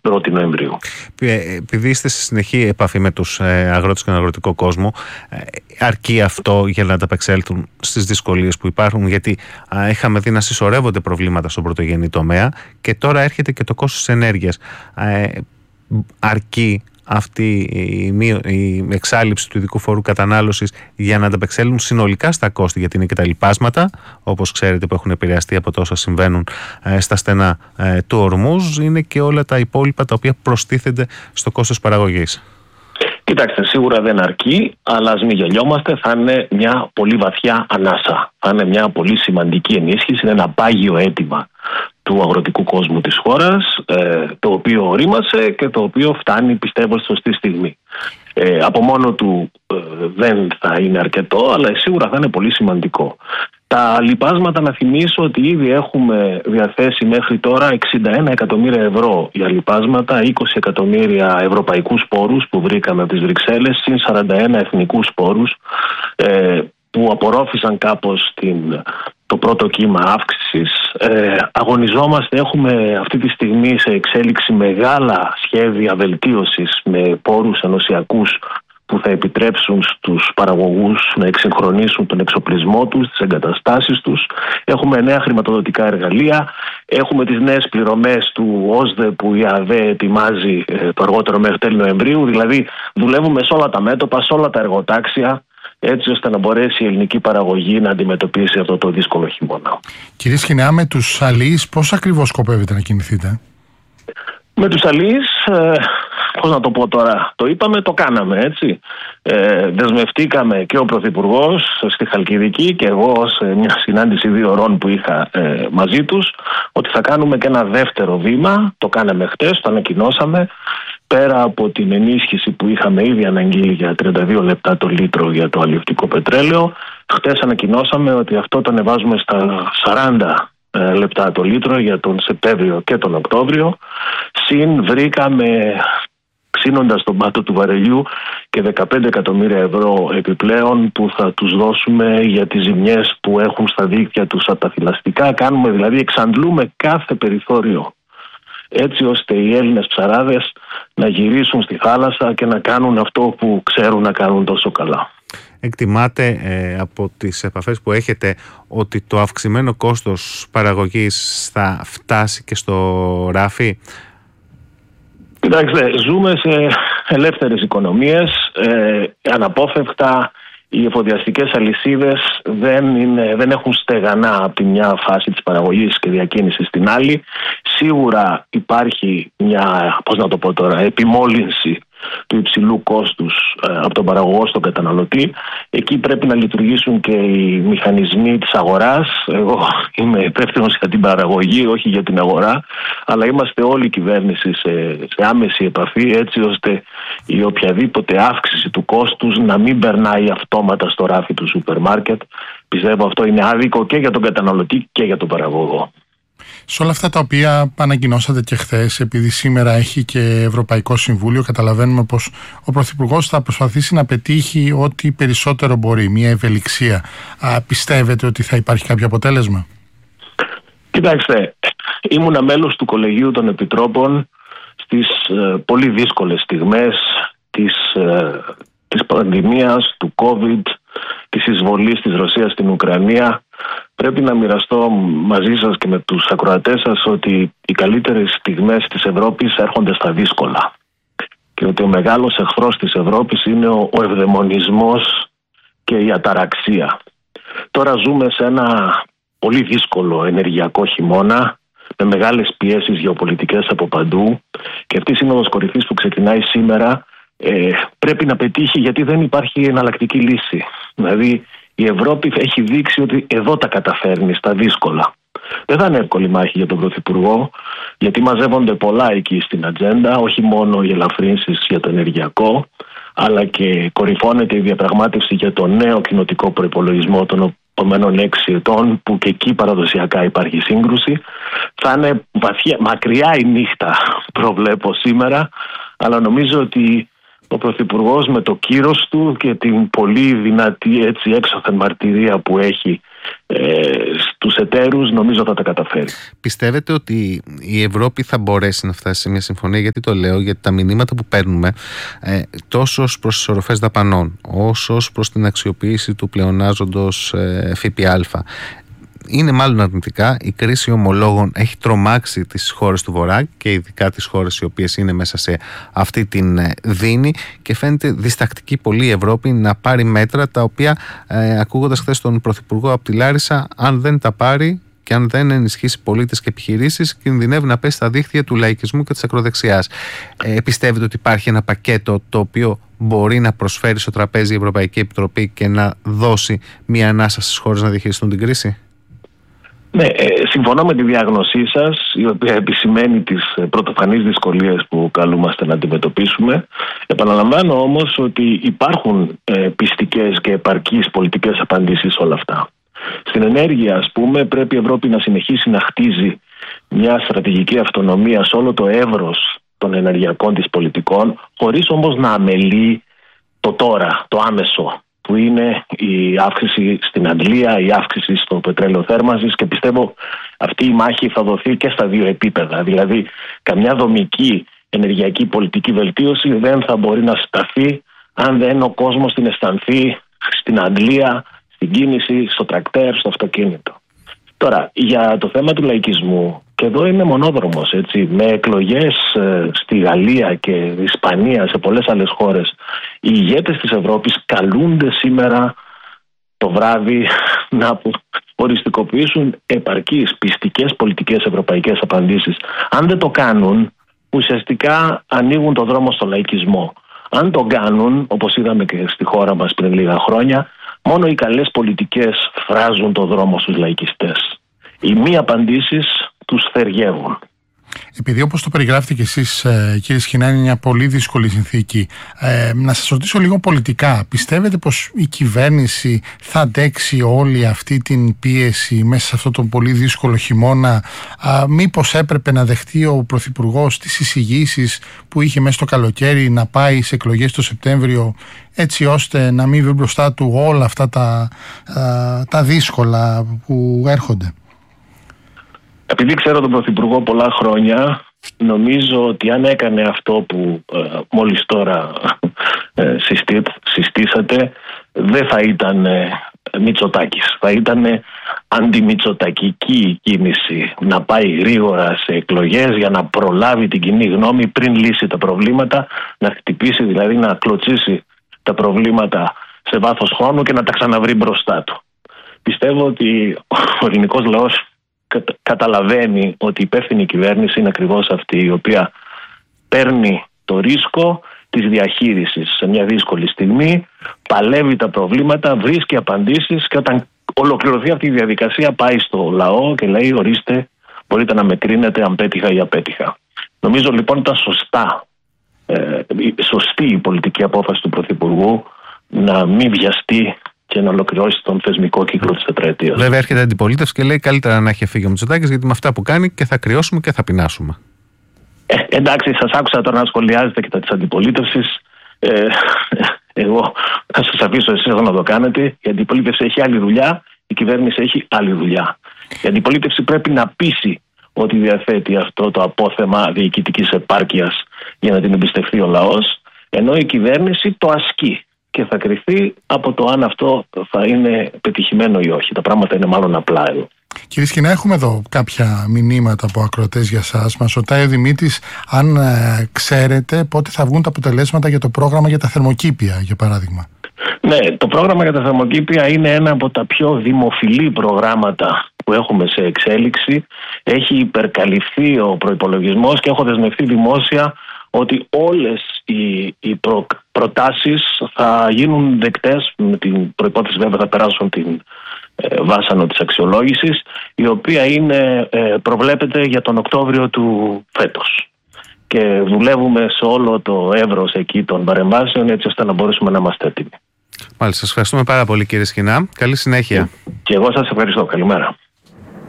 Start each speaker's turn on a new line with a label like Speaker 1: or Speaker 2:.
Speaker 1: 1η Νοεμβρίου.
Speaker 2: Επειδή είστε σε συνεχή επαφή με τους αγρότες και τον αγροτικό κόσμο, αρκεί αυτό για να ανταπεξέλθουν στις δυσκολίες που υπάρχουν? Γιατί είχαμε δει να συσσωρεύονται προβλήματα στον πρωτογενή τομέα και τώρα έρχεται και το κόστος της ενέργειας. Αρκεί αυτή η εξάλειψη του ειδικού φόρου κατανάλωσης για να ανταπεξέλθουν συνολικά στα κόστη? Γιατί είναι και τα λοιπάσματα, όπως ξέρετε, που έχουν επηρεαστεί από τόσα συμβαίνουν στα στενά του Ορμούζ, είναι και όλα τα υπόλοιπα τα οποία προστίθενται στο κόστος παραγωγής.
Speaker 1: Κοιτάξτε, σίγουρα δεν αρκεί, αλλά ας μην γελιόμαστε, θα είναι μια πολύ βαθιά ανάσα. Θα είναι μια πολύ σημαντική ενίσχυση, είναι ένα πάγιο αίτημα του αγροτικού κόσμου της χώρας, το οποίο ορίμασε και το οποίο φτάνει, πιστεύω, στη σωστή στιγμή. Από μόνο του δεν θα είναι αρκετό, αλλά σίγουρα θα είναι πολύ σημαντικό. Τα λοιπάσματα, να θυμίσω ότι ήδη έχουμε διαθέσει μέχρι τώρα 61 εκατομμύρια ευρώ για λοιπάσματα, 20 εκατομμύρια ευρωπαϊκούς πόρους που βρήκαμε από τις Βρυξέλλες, συν 41 εθνικούς πόρους που απορρόφησαν κάπως το πρώτο κύμα αύξησης. Αγωνιζόμαστε, έχουμε αυτή τη στιγμή σε εξέλιξη μεγάλα σχέδια βελτίωσης με πόρους ενωσιακούς που θα επιτρέψουν στους παραγωγούς να εξυγχρονίσουν τον εξοπλισμό τους, τις εγκαταστάσεις τους. Έχουμε νέα χρηματοδοτικά εργαλεία, έχουμε τις νέες πληρωμές του ΟΣΔΕ που η ΑΔΕ ετοιμάζει το αργότερο μέχρι τέλη Νοεμβρίου. Δηλαδή δουλεύουμε σε όλα τα μέτωπα, σε όλα τα εργοτάξια, έτσι ώστε να μπορέσει η ελληνική παραγωγή να αντιμετωπίσει αυτό το δύσκολο χειμώνα.
Speaker 3: Κύριε Σχοινέα, με τους αλείς πώς ακριβώς σκοπεύετε να κινηθείτε?
Speaker 1: Με τους αλείς, πώς να το πω τώρα, το είπαμε, το κάναμε, έτσι. Δεσμευτήκαμε και ο Πρωθυπουργός στη Χαλκιδική και εγώ σε μια συνάντηση 2 ωρών που είχα μαζί τους, ότι θα κάνουμε και ένα δεύτερο βήμα. Το κάναμε χτες, το ανακοινώσαμε. Πέρα από την ενίσχυση που είχαμε ήδη αναγγείλει για 32 λεπτά το λίτρο για το αλλιευτικό πετρέλαιο, χτες ανακοινώσαμε ότι αυτό το ανεβάζουμε στα 40 λεπτά το λίτρο για τον Σεπτέμβριο και τον Οκτώβριο. Συν βρήκαμε, ξύνοντας τον πάτο του βαρελιού, και 15 εκατομμύρια ευρώ επιπλέον που θα τους δώσουμε για τις ζημιές που έχουν στα δίκτυα τους από τα θηλαστικά. Κάνουμε δηλαδή, εξαντλούμε κάθε περιθώριο, έτσι ώστε οι Έλληνες ψαράδες να γυρίσουν στη θάλασσα και να κάνουν αυτό που ξέρουν να κάνουν τόσο καλά.
Speaker 2: Εκτιμάτε από τις επαφές που έχετε ότι το αυξημένο κόστος παραγωγής θα φτάσει και στο ράφι?
Speaker 1: Κοιτάξτε, ζούμε σε ελεύθερες οικονομίες. Αναπόφευκτα οι εφοδιαστικές αλυσίδες δεν έχουν στεγανά από τη μια φάση της παραγωγής και διακίνησης στην άλλη. Σίγουρα υπάρχει μια, πώς να το πω τώρα, επιμόλυνση του υψηλού κόστους από τον παραγωγό στον καταναλωτή. Εκεί πρέπει να λειτουργήσουν και οι μηχανισμοί της αγοράς. Εγώ είμαι υπεύθυνος για την παραγωγή, όχι για την αγορά, αλλά είμαστε όλη η κυβέρνηση σε άμεση επαφή, έτσι ώστε η οποιαδήποτε αύξηση του κόστους να μην περνάει αυτόματα στο ράφι του σούπερ μάρκετ. Πιστεύω αυτό είναι άδικο και για τον καταναλωτή και για τον παραγωγό.
Speaker 3: Σε όλα αυτά τα οποία ανακοινώσατε και χθες, επειδή σήμερα έχει και Ευρωπαϊκό Συμβούλιο, καταλαβαίνουμε πως ο Πρωθυπουργός θα προσπαθήσει να πετύχει ό,τι περισσότερο μπορεί, μια ευελιξία. Πιστεύετε ότι θα υπάρχει κάποιο αποτέλεσμα?
Speaker 1: Κοιτάξτε, ήμουνα μέλος του Κολεγίου των Επιτρόπων στις πολύ δύσκολες στιγμές της πανδημίας, του COVID, της εισβολής της Ρωσίας στην Ουκρανία. Πρέπει να μοιραστώ μαζί σας και με τους ακροατές σας ότι οι καλύτερες στιγμές της Ευρώπης έρχονται στα δύσκολα και ότι ο μεγάλος εχθρός της Ευρώπης είναι ο ευδαιμονισμός και η αταραξία. Τώρα ζούμε σε ένα πολύ δύσκολο ενεργειακό χειμώνα με μεγάλες πιέσεις γεωπολιτικές από παντού και αυτή η Σύνοδος Κορυφής που ξεκινάει σήμερα πρέπει να πετύχει, γιατί δεν υπάρχει εναλλακτική λύση. Δηλαδή η Ευρώπη έχει δείξει ότι εδώ τα καταφέρνει στα δύσκολα. Δεν θα είναι εύκολη μάχη για τον Πρωθυπουργό, γιατί μαζεύονται πολλά εκεί στην ατζέντα, όχι μόνο οι ελαφρύνσεις για το ενεργειακό, αλλά και κορυφώνεται η διαπραγμάτευση για το νέο κοινοτικό προϋπολογισμό των επόμενων 6 ετών, που και εκεί παραδοσιακά υπάρχει σύγκρουση. Θα είναι μακριά η νύχτα, προβλέπω σήμερα, αλλά νομίζω ότι ο Πρωθυπουργός με το κύρος του και την πολύ δυνατή έξωθεν μαρτυρία που έχει στους εταίρους, νομίζω θα τα καταφέρει.
Speaker 2: Πιστεύετε ότι η Ευρώπη θα μπορέσει να φτάσει σε μια συμφωνία? Γιατί το λέω, γιατί τα μηνύματα που παίρνουμε τόσο ως προς τις οροφές δαπανών, όσο ως προς την αξιοποίηση του πλεονάζοντος ΦΠΑ είναι μάλλον αρνητικά. Η κρίση ομολόγων έχει τρομάξει τις χώρες του Βορρά και ειδικά τις χώρες οι οποίες είναι μέσα σε αυτή την δίνη, και φαίνεται διστακτική πολύ η Ευρώπη να πάρει μέτρα τα οποία, ακούγοντας χθες τον Πρωθυπουργό από τη Λάρισα, αν δεν τα πάρει και αν δεν ενισχύσει πολίτες και επιχειρήσεις, κινδυνεύει να πέσει στα δίχτυα του λαϊκισμού και της ακροδεξιάς. Πιστεύετε ότι υπάρχει ένα πακέτο το οποίο μπορεί να προσφέρει στο τραπέζι η Ευρωπαϊκή Επιτροπή και να δώσει μια ανάσα στις χώρες να διαχειριστούν την κρίση?
Speaker 1: Ναι, συμφωνώ με τη διάγνωσή σας, η οποία επισημαίνει τις πρωτοφανείς δυσκολίες που καλούμαστε να αντιμετωπίσουμε. Επαναλαμβάνω όμως ότι υπάρχουν πιστικές και επαρκείς πολιτικές απαντήσεις σε όλα αυτά. Στην ενέργεια, ας πούμε, πρέπει η Ευρώπη να συνεχίσει να χτίζει μια στρατηγική αυτονομία σε όλο το εύρος των ενεργειακών της πολιτικών, χωρίς όμως να αμελεί το τώρα, το άμεσο, που είναι η αύξηση στην αντλία, η αύξηση στο πετρέλαιο θέρμανσης, και πιστεύω αυτή η μάχη θα δοθεί και στα δύο επίπεδα. Δηλαδή, καμιά δομική ενεργειακή πολιτική βελτίωση δεν θα μπορεί να σταθεί αν δεν ο κόσμος την αισθανθεί στην αντλία, στην κίνηση, στο τρακτέρ, στο αυτοκίνητο. Τώρα, για το θέμα του λαϊκισμού, και εδώ είναι μονόδρομος, έτσι, με εκλογές στη Γαλλία και Ισπανία, σε πολλές άλλες χώρες, οι ηγέτες της Ευρώπης καλούνται σήμερα το βράδυ να οριστικοποιήσουν επαρκείς, πιστικές πολιτικές ευρωπαϊκές απαντήσεις. Αν δεν το κάνουν, ουσιαστικά ανοίγουν το δρόμο στο λαϊκισμό. Αν το κάνουν, όπως είδαμε και στη χώρα μας πριν λίγα χρόνια, μόνο οι καλές πολιτικές φράζουν το δρόμο στους λαϊκιστές. Οι μη απαντήσεις τους θεργεύουν.
Speaker 3: Επειδή, όπως το περιγράφετε και εσείς, κύριε Σχοινά, είναι μια πολύ δύσκολη συνθήκη, να σας ρωτήσω λίγο πολιτικά. Πιστεύετε πως η κυβέρνηση θα αντέξει όλη αυτή την πίεση μέσα σε αυτό το πολύ δύσκολο χειμώνα? Μήπως έπρεπε να δεχτεί ο Πρωθυπουργός τις εισηγήσεις που είχε μέσα στο καλοκαίρι, να πάει σε εκλογές το Σεπτέμβριο, έτσι ώστε να μην βρει μπροστά του όλα αυτά τα δύσκολα που έρχονται?
Speaker 1: Επειδή ξέρω τον Πρωθυπουργό πολλά χρόνια, νομίζω ότι αν έκανε αυτό που μόλις τώρα συστήσατε, δεν θα ήταν Μητσοτάκης. Θα ήταν αντιμητσοτακική κίνηση, να πάει γρήγορα σε εκλογές για να προλάβει την κοινή γνώμη πριν λύσει τα προβλήματα, να χτυπήσει, δηλαδή να κλωτσίσει τα προβλήματα σε βάθος χρόνου και να τα ξαναβρει μπροστά του. Πιστεύω ότι ο ελληνικός λαός καταλαβαίνει ότι η υπεύθυνη κυβέρνηση είναι ακριβώς αυτή, η οποία παίρνει το ρίσκο της διαχείρισης σε μια δύσκολη στιγμή, παλεύει τα προβλήματα, βρίσκει απαντήσεις, και όταν ολοκληρωθεί αυτή η διαδικασία πάει στο λαό και λέει: ορίστε, μπορείτε να με κρίνετε αν πέτυχα ή απέτυχα. Νομίζω λοιπόν ήταν σωστή η πολιτική απόφαση του Πρωθυπουργού να μην βιαστεί και να ολοκληρώσει τον θεσμικό κύκλο της τετραετίας. Βέβαια,
Speaker 2: έρχεται αντιπολίτευση και λέει: καλύτερα να έχει φύγει ο Μητσοτάκης, γιατί με αυτά που κάνει και θα κρυώσουμε και θα πεινάσουμε.
Speaker 1: Εντάξει, σας άκουσα τώρα να σχολιάζετε και τα της αντιπολίτευσης. Εγώ θα σας αφήσω εσείς εδώ να το κάνετε. Η αντιπολίτευση έχει άλλη δουλειά, η κυβέρνηση έχει άλλη δουλειά. Η αντιπολίτευση πρέπει να πείσει ότι διαθέτει αυτό το απόθεμα διοικητικής επάρκειας για να την εμπιστευτεί ο λαός, ενώ η κυβέρνηση το ασκεί. Και θα κριθεί από το αν αυτό θα είναι πετυχημένο ή όχι. Τα πράγματα είναι μάλλον απλά εδώ.
Speaker 3: Κύριε Σχοινά, έχουμε εδώ κάποια μηνύματα από ακροατές για σας. Μας ρωτάει ο Δημήτρης αν ξέρετε πότε θα βγουν τα αποτελέσματα για το πρόγραμμα για τα θερμοκήπια, για παράδειγμα.
Speaker 1: Ναι, το πρόγραμμα για τα θερμοκήπια είναι ένα από τα πιο δημοφιλή προγράμματα που έχουμε σε εξέλιξη. Έχει υπερκαλυφθεί ο προϋπολογισμός και έχω δεσμευτεί δημόσια ότι όλες οι προτάσεις θα γίνουν δεκτές, με την προϋπόθεση βέβαια θα περάσουν την βάσανο της αξιολόγησης, η οποία προβλέπεται για τον Οκτώβριο του φέτος. Και δουλεύουμε σε όλο το εύρος εκεί των παρεμβάσεων, έτσι ώστε να μπορέσουμε να είμαστε έτοιμοι.
Speaker 2: Μάλιστα, σας ευχαριστούμε πάρα πολύ, κύριε Σχοινά. Καλή συνέχεια.
Speaker 1: Και εγώ σας ευχαριστώ. Καλημέρα.